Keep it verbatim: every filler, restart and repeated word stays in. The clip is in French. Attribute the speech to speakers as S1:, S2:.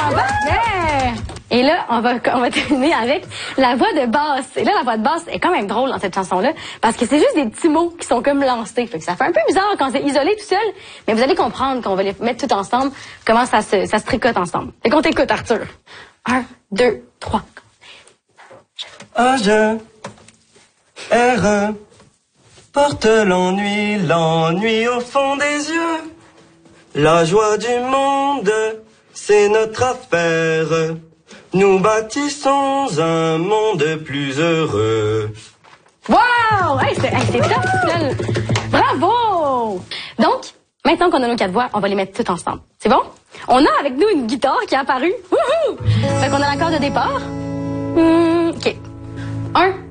S1: Parfait! Et là, on va, on va terminer avec la voix de basse. Et là, la voix de basse est quand même drôle dans cette chanson-là, parce que c'est juste des petits mots qui sont comme lancés. Fait que ça fait un peu bizarre quand c'est isolé tout seul, mais vous allez comprendre qu'on va les mettre tout ensemble, comment ça se, ça se tricote ensemble. Fait qu'on t'écoute, Arthur. Un, deux, trois.
S2: A, G, R, porte l'ennui, l'ennui au fond des yeux. La joie du monde, c'est notre affaire. Nous bâtissons un monde plus heureux.
S1: Wow! Hey, c'est hey, top, seul. Bravo! Donc, maintenant qu'on a nos quatre voix, on va les mettre toutes ensemble. C'est bon? On a avec nous une guitare qui est apparue. Wouhou! Fait qu'on a l'accord de départ. Mmh, OK. Un,